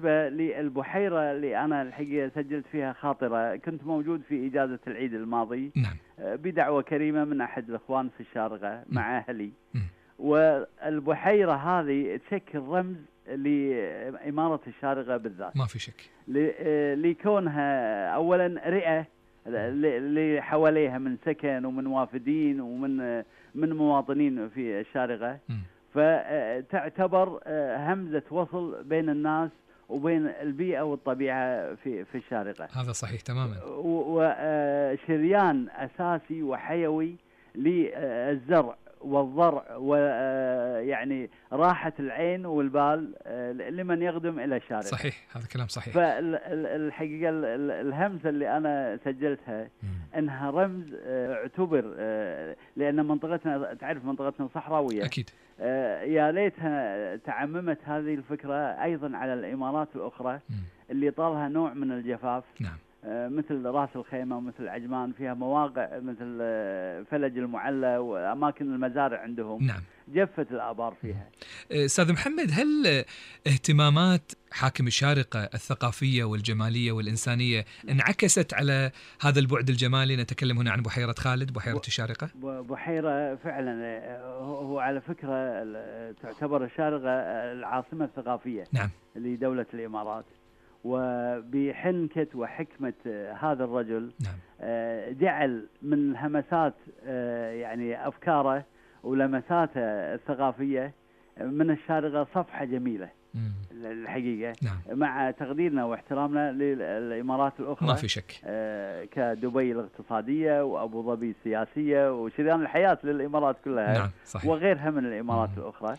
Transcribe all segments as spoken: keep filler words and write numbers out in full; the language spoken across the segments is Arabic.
بالنسبة للبحيرة اللي أنا الحقيقة سجلت فيها خاطرة، كنت موجود في إجازة العيد الماضي. نعم. بدعوة كريمة من أحد الإخوان في الشارقة مع أهلي. م. والبحيرة هذه تشكل رمز لإمارة الشارقة بالذات، ما في شك، لكونها أولا رئة اللي حواليها من سكن ومن وافدين ومن من مواطنين في الشارقة، فتعتبر همزة وصل بين الناس وبين البيئة والطبيعة في في الشارقة. هذا صحيح تماما. وشريان أساسي وحيوي للزرع والضرع ويعني راحة العين والبال لمن يقدم إلى الشارقة. صحيح، هذا كلام صحيح. فالحقيقة الهمزة اللي أنا سجلتها إنها رمز اعتبر، لأن منطقتنا تعرف منطقتنا صحراوية أكيد. يا ليتها تعممت هذه الفكرة أيضا على الإمارات الأخرى اللي طالها نوع من الجفاف. نعم. مثل راس الخيمة ومثل عجمان فيها مواقع مثل فلج المعلى وأماكن المزارع عندهم. نعم. جفت الآبار فيها. أستاذ محمد، هل اهتمامات حاكم الشارقة الثقافية والجمالية والإنسانية انعكست على هذا البعد الجمالي؟ نتكلم هنا عن بحيرة خالد، بحيرة الشارقة. بحيرة فعلا هو على فكرة تعتبر الشارقة العاصمة الثقافية. نعم. لدولة الإمارات، وبحنكة وحكمة هذا الرجل نعم. جعل من همسات يعني أفكاره ولمساته الثقافية من الشارقة صفحة جميلة. مم. الحقيقة. نعم. مع تقديرنا واحترامنا للإمارات الأخرى، ما في شك، كدبي الاقتصادية وأبو ظبي السياسية وشريان الحياة للإمارات كلها. نعم. صحيح. وغيرها من الإمارات مم. الأخرى.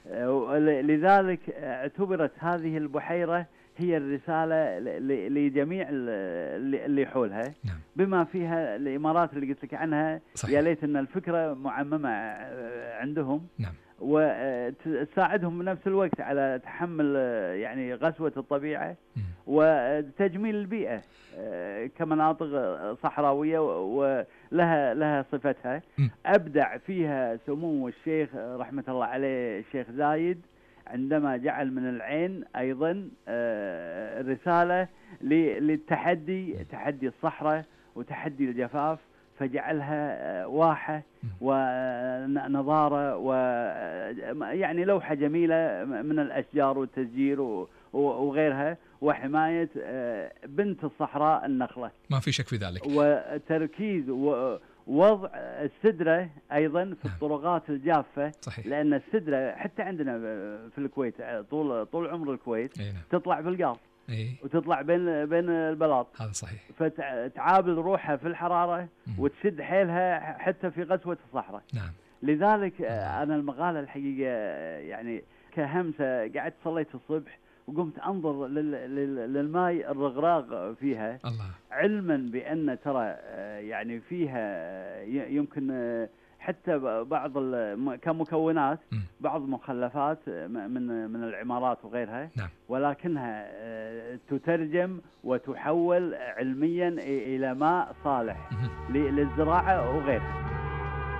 لذلك اعتبرت هذه البحيرة هي الرسالة لجميع اللي حولها. نعم. بما فيها الإمارات اللي قلت لك عنها. صحيح. يا ليت أن الفكرة معممة عندهم. نعم. وتساعدهم بنفس الوقت على تحمل يعني قسوة الطبيعة م. وتجميل البيئة كمناطق صحراوية ولها لها صفتها. م. أبدع فيها سمو الشيخ رحمة الله عليه الشيخ زايد عندما جعل من العين أيضا رسالة للتحدي، تحدي الصحراء وتحدي الجفاف، فجعلها واحة ونظارة ويعني لوحة جميلة من الأشجار والتشجير وغيرها، وحماية بنت الصحراء النخلة. ما في شك في ذلك. وتركيز ووضع السدرة أيضا في الطرقات الجافة. صحيح. لأن السدرة حتى عندنا في الكويت طول طول عمر الكويت أيه. تطلع بالقاف. إيه؟ وتطلع بين بين البلاط. هذا صحيح. فتعابل روحها في الحرارة م. وتشد حيلها حتى في قسوة الصحراء. نعم. لذلك آه. أنا المقالة الحقيقة يعني كهمسة قعدت صليت الصبح وقمت أنظر لل لل للماء الرغراغ فيها. الله. علما بأن ترى آه يعني فيها يمكن آه حتى بعض كمكونات م. بعض مخلفات من من العمارات وغيرها. نعم. ولكنها تترجم وتحول علميا إلى ماء صالح للزراعة وغيرها.